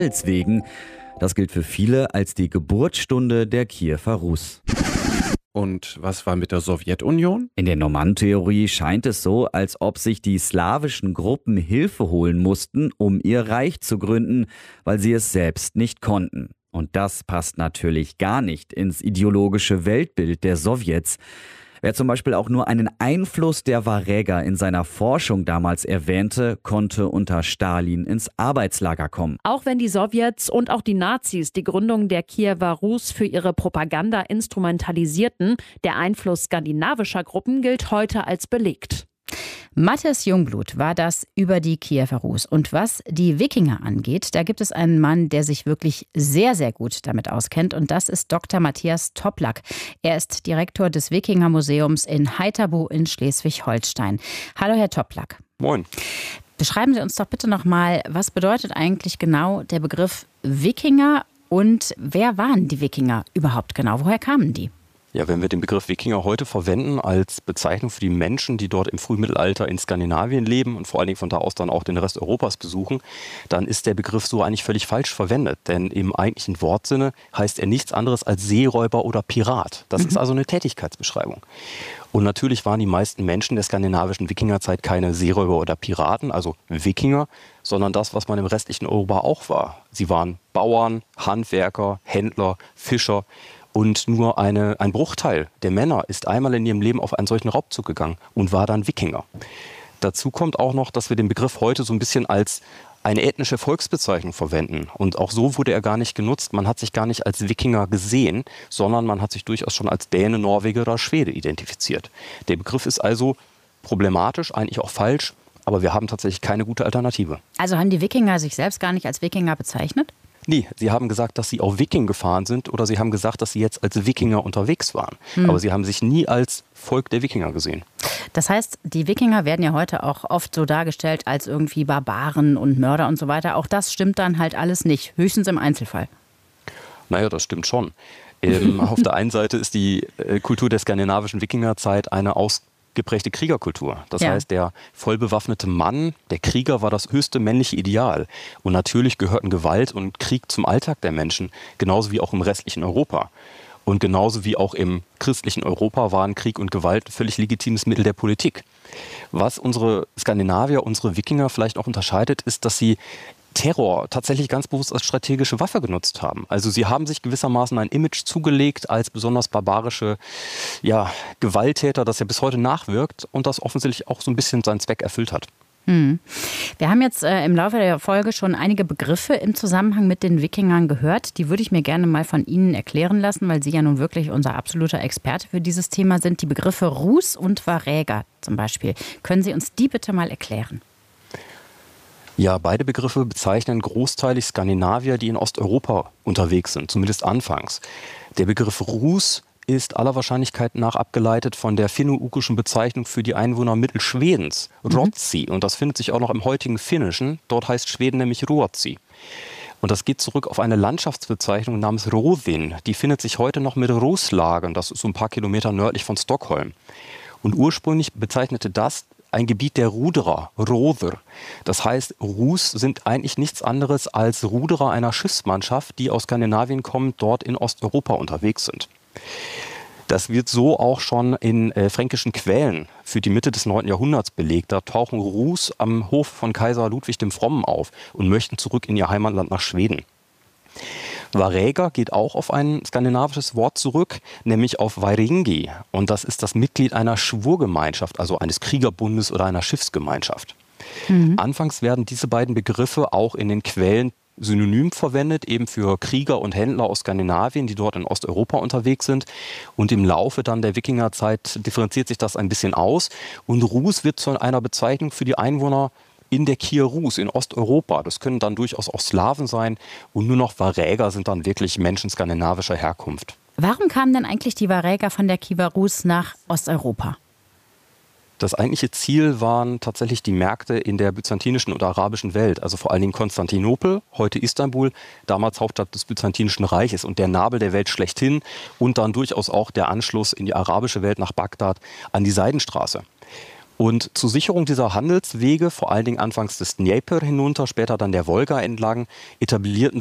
Wegen. Das gilt für viele als die Geburtsstunde der Kiewer Rus. Und was war mit der Sowjetunion? In der Normanntheorie scheint es so, als ob sich die slawischen Gruppen Hilfe holen mussten, um ihr Reich zu gründen, weil sie es selbst nicht konnten. Und das passt natürlich gar nicht ins ideologische Weltbild der Sowjets. Wer zum Beispiel auch nur einen Einfluss der Waräger in seiner Forschung damals erwähnte, konnte unter Stalin ins Arbeitslager kommen. Auch wenn die Sowjets und auch die Nazis die Gründung der Kiewer Rus für ihre Propaganda instrumentalisierten, der Einfluss skandinavischer Gruppen gilt heute als belegt. Matthias Jungblut war das über die Kiewer Rus. Und was die Wikinger angeht, da gibt es einen Mann, der sich wirklich sehr, sehr gut damit auskennt. Und das ist Dr. Matthias Toplak. Er ist Direktor des Wikingermuseums in Heiterbu in Schleswig-Holstein. Hallo, Herr Toplak. Moin. Beschreiben Sie uns doch bitte nochmal, was bedeutet eigentlich genau der Begriff Wikinger und wer waren die Wikinger überhaupt genau? Woher kamen die? Ja, wenn wir den Begriff Wikinger heute verwenden als Bezeichnung für die Menschen, die dort im Frühmittelalter in Skandinavien leben und vor allen Dingen von da aus dann auch den Rest Europas besuchen, dann ist der Begriff so eigentlich völlig falsch verwendet. Denn im eigentlichen Wortsinne heißt er nichts anderes als Seeräuber oder Pirat. Das ist also eine Tätigkeitsbeschreibung. Und natürlich waren die meisten Menschen der skandinavischen Wikingerzeit keine Seeräuber oder Piraten, also Wikinger, sondern das, was man im restlichen Europa auch war. Sie waren Bauern, Handwerker, Händler, Fischer. Und nur ein Bruchteil der Männer ist einmal in ihrem Leben auf einen solchen Raubzug gegangen und war dann Wikinger. Dazu kommt auch noch, dass wir den Begriff heute so ein bisschen als eine ethnische Volksbezeichnung verwenden. Und auch so wurde er gar nicht genutzt. Man hat sich gar nicht als Wikinger gesehen, sondern man hat sich durchaus schon als Däne, Norweger oder Schwede identifiziert. Der Begriff ist also problematisch, eigentlich auch falsch, aber wir haben tatsächlich keine gute Alternative. Also haben die Wikinger sich selbst gar nicht als Wikinger bezeichnet? Nee, sie haben gesagt, dass sie auf Wiking gefahren sind oder sie haben gesagt, dass sie jetzt als Wikinger unterwegs waren. Aber sie haben sich nie als Volk der Wikinger gesehen. Das heißt, die Wikinger werden ja heute auch oft so dargestellt als irgendwie Barbaren und Mörder und so weiter. Auch das stimmt dann halt alles nicht, höchstens im Einzelfall. Naja, das stimmt schon. Auf der einen Seite ist die Kultur der skandinavischen Wikingerzeit eine ausgeprägte Kriegerkultur. Das heißt, der vollbewaffnete Mann, der Krieger, war das höchste männliche Ideal. Und natürlich gehörten Gewalt und Krieg zum Alltag der Menschen, genauso wie auch im restlichen Europa. Und genauso wie auch im christlichen Europa waren Krieg und Gewalt ein völlig legitimes Mittel der Politik. Was unsere Skandinavier, unsere Wikinger vielleicht auch unterscheidet, ist, dass sie Terror tatsächlich ganz bewusst als strategische Waffe genutzt haben. Also sie haben sich gewissermaßen ein Image zugelegt als besonders barbarische Gewalttäter, das ja bis heute nachwirkt und das offensichtlich auch so ein bisschen seinen Zweck erfüllt hat. Wir haben jetzt im Laufe der Folge schon einige Begriffe im Zusammenhang mit den Wikingern gehört. Die würde ich mir gerne mal von Ihnen erklären lassen, weil Sie ja nun wirklich unser absoluter Experte für dieses Thema sind. Die Begriffe Rus und Varäger zum Beispiel. Können Sie uns die bitte mal erklären? Ja, beide Begriffe bezeichnen großteilig Skandinavier, die in Osteuropa unterwegs sind, zumindest anfangs. Der Begriff Rus ist aller Wahrscheinlichkeit nach abgeleitet von der finno-ugrischen Bezeichnung für die Einwohner Mittelschwedens, Ruotsi. Und das findet sich auch noch im heutigen Finnischen. Dort heißt Schweden nämlich Ruotsi. Und das geht zurück auf eine Landschaftsbezeichnung namens Rodin. Die findet sich heute noch mit Roslagen. Das ist so ein paar Kilometer nördlich von Stockholm. Und ursprünglich bezeichnete das ein Gebiet der Ruderer, Roder. Das heißt, Rus sind eigentlich nichts anderes als Ruderer einer Schiffsmannschaft, die aus Skandinavien kommen, dort in Osteuropa unterwegs sind. Das wird so auch schon in fränkischen Quellen für die Mitte des 9. Jahrhunderts belegt. Da tauchen Rus am Hof von Kaiser Ludwig dem Frommen auf und möchten zurück in ihr Heimatland nach Schweden. Varäger geht auch auf ein skandinavisches Wort zurück, nämlich auf Varingi. Und das ist das Mitglied einer Schwurgemeinschaft, also eines Kriegerbundes oder einer Schiffsgemeinschaft. Anfangs werden diese beiden Begriffe auch in den Quellen synonym verwendet, eben für Krieger und Händler aus Skandinavien, die dort in Osteuropa unterwegs sind. Und im Laufe dann der Wikingerzeit differenziert sich das ein bisschen aus. Und Rus wird zu einer Bezeichnung für die Einwohner in der Kiewer Rus in Osteuropa. Das können dann durchaus auch Slawen sein. Und nur noch Varäger sind dann wirklich Menschen skandinavischer Herkunft. Warum kamen denn eigentlich die Varäger von der Kiewer Rus nach Osteuropa? Das eigentliche Ziel waren tatsächlich die Märkte in der byzantinischen und arabischen Welt, also vor allen Dingen Konstantinopel, heute Istanbul, damals Hauptstadt des Byzantinischen Reiches und der Nabel der Welt schlechthin und dann durchaus auch der Anschluss in die arabische Welt nach Bagdad an die Seidenstraße. Und zur Sicherung dieser Handelswege, vor allen Dingen anfangs des Dnepr hinunter, später dann der Wolga entlang, etablierten